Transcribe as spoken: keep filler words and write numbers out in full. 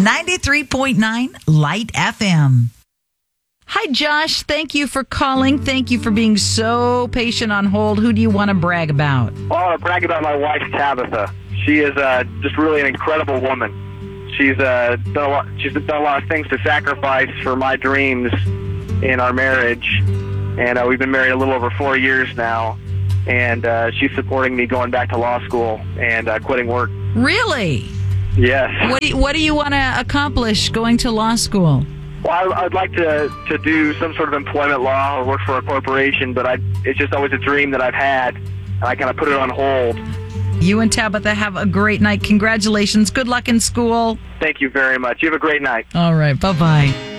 ninety-three point nine Light F M. Hi, Josh. Thank you for calling. Thank you for being so patient on hold. Who do you want to brag about? Well, I want to brag about my wife, Tabitha. She is uh, just really an incredible woman. She's uh, done a lot. She's done a lot of things to sacrifice for my dreams in our marriage, and uh, we've been married a little over four years now. And uh, she's supporting me going back to law school and uh, quitting work. Really? Yes. What do you, what do you want to accomplish going to law school? Well, I, I'd like to, to do some sort of employment law or work for a corporation, but I, it's just always a dream that I've had, and I kind of put it on hold. You and Tabitha have a great night. Congratulations. Good luck in school. Thank you very much. You have a great night. All right. Bye-bye.